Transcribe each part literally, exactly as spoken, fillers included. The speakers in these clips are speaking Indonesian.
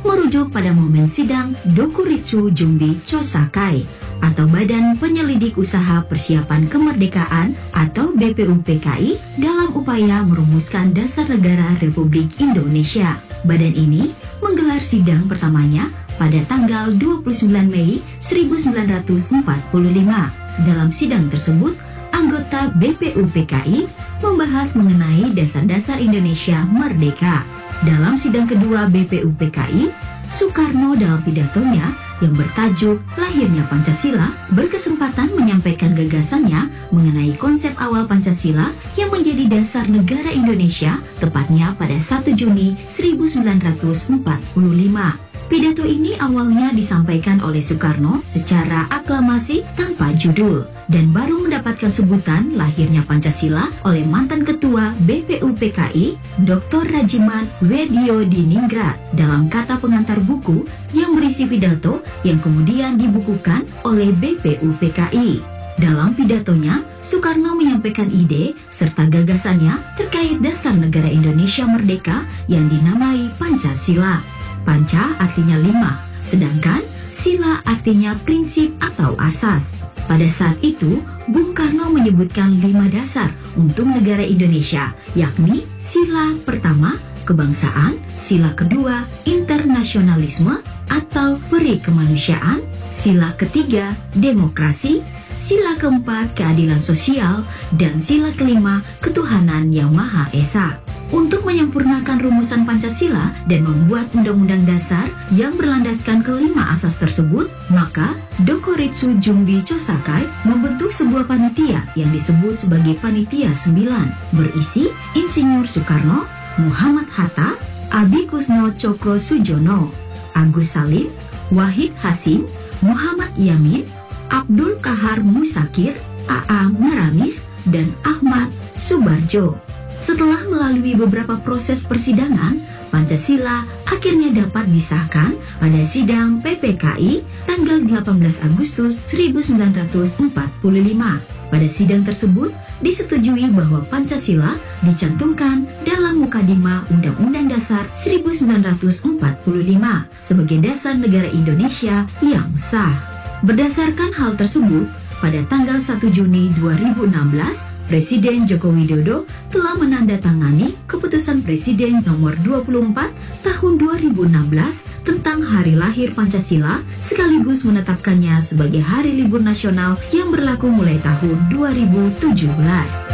merujuk pada momen sidang Dokuritsu Jumbi Chosakai atau Badan Penyelidik Usaha Persiapan Kemerdekaan atau B P U P K I dalam upaya merumuskan Dasar Negara Republik Indonesia. Badan ini menggelar sidang pertamanya pada tanggal dua puluh sembilan Mei seribu sembilan ratus empat puluh lima. Dalam sidang tersebut, anggota B P U P K I membahas mengenai dasar-dasar Indonesia merdeka. Dalam sidang kedua B P U P K I, Soekarno dalam pidatonya yang bertajuk Lahirnya Pancasila berkesempatan menyampaikan gagasannya mengenai konsep awal Pancasila yang menjadi dasar negara Indonesia tepatnya pada satu Juni seribu sembilan ratus empat puluh lima. Pidato ini awalnya disampaikan oleh Soekarno secara aklamasi tanpa judul dan baru mendapatkan sebutan Lahirnya Pancasila oleh mantan ketua B P U P K I, Doktor Rajiman Wediodiningrat dalam kata pengantar buku yang berisi pidato yang kemudian dibukukan oleh B P U P K I. Dalam pidatonya, Soekarno menyampaikan ide serta gagasannya terkait dasar negara Indonesia merdeka yang dinamai Pancasila. Panca artinya lima, sedangkan sila artinya prinsip atau asas. Pada saat itu, Bung Karno menyebutkan lima dasar untuk negara Indonesia, yakni sila pertama, kebangsaan, sila kedua, internasionalisme atau peri kemanusiaan, sila ketiga, demokrasi, sila keempat, keadilan sosial, dan sila kelima, ketuhanan yang Maha Esa. Untuk menyempurnakan rumusan Pancasila dan membuat undang-undang dasar yang berlandaskan kelima asas tersebut, maka Dokuritsu Jumbi Chosakai membentuk sebuah panitia yang disebut sebagai Panitia sembilan, berisi Insinyur Soekarno, Muhammad Hatta, Adikusno Cokro Sujono, Agus Salim, Wahid Hasim, Muhammad Yamin, Abdul Kahar Musakir, A A Maramis, dan Ahmad Subarjo. Setelah melalui beberapa proses persidangan, Pancasila akhirnya dapat disahkan pada sidang P P K I tanggal delapan belas Agustus seribu sembilan ratus empat puluh lima. Pada sidang tersebut, disetujui bahwa Pancasila dicantumkan dalam Mukadimah Undang-Undang Dasar seribu sembilan ratus empat puluh lima sebagai dasar negara Indonesia yang sah. Berdasarkan hal tersebut, pada tanggal satu Juni dua ribu enam belas, Presiden Joko Widodo telah menandatangani Keputusan Presiden nomor dua puluh empat tahun dua ribu enam belas tentang Hari Lahir Pancasila sekaligus menetapkannya sebagai hari libur nasional yang berlaku mulai tahun dua ribu tujuh belas.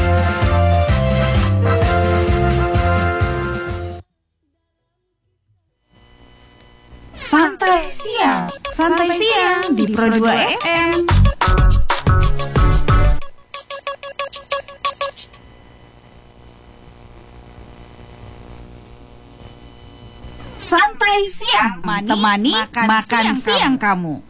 Santai siang, santai siang di Pro dua F M. Santai siang, temani makan, makan siang, siang kamu.